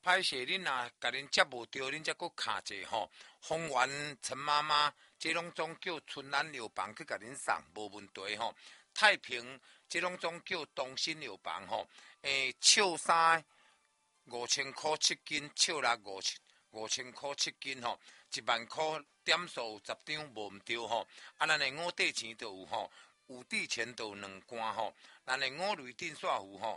歹势恁若甲恁接无着，恁才阁卡者吼。丰原陈妈妈，这拢总叫春兰药房去甲恁送，无问题吼。太平这拢总叫东兴药房吼。笑衫5000块7斤，笑啦5000块7斤吼，10000块点数10张无毋对吼。咱的五帝钱就有吼，有地钱就有2罐吼。咱的五雷电煞符吼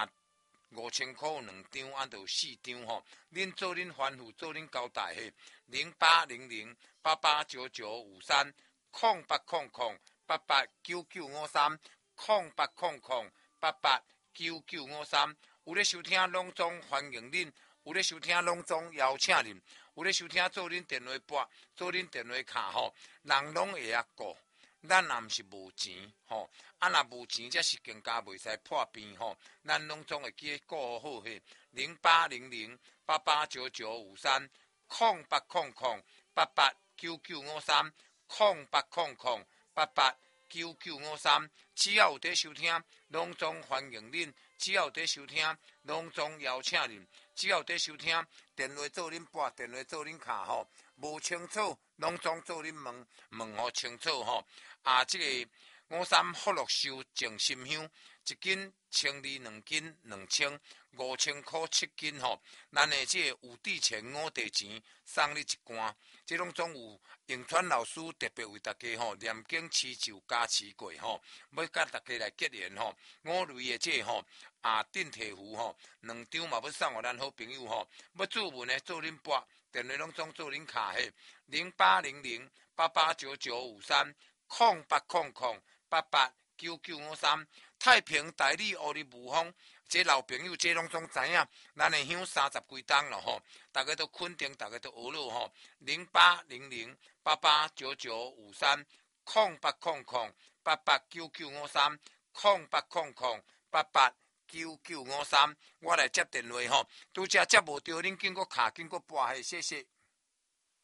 5000块有2张，就有4张吼。恁做恁吩咐，做恁交代嘿。0800889953，0800889953，有咧收听拢总欢迎恁，有咧收听拢总邀请恁，有咧收听做恁电话拨，做恁电话卡吼，人拢会晓顾。咱也毋是无钱吼，若无钱才是更加袂使破病吼。咱拢总会记顾好嘿。0800889953，0800889953，只要有在收听，拢总欢迎恁；只要有在收听，拢总邀请恁；只要有在收听，电话做恁拨，电话做恁卡吼。无清楚，拢总做恁问互清楚吼。这个53福禄寿静心香，一斤1200斤2000，5000块7斤吼。咱的这个有地钱五地钱送你一罐，这拢总有永川老师特别为大家吼念经祈咒加持过吼，要甲大家来结缘吼。五类的这吼定体符吼，2张嘛要送互咱好朋友吼。要注文的做恁拨，电话拢总做恁卡嘿。0800889953，0800889953。太平代理乌里无风，这老朋友这拢总知影，咱的香30几担了吼，大家都肯定，大家都学了吼。0800889953，0800889953，我来接电话吼。拄则接无着，恁经过卡，经过拨嘿，谢谢。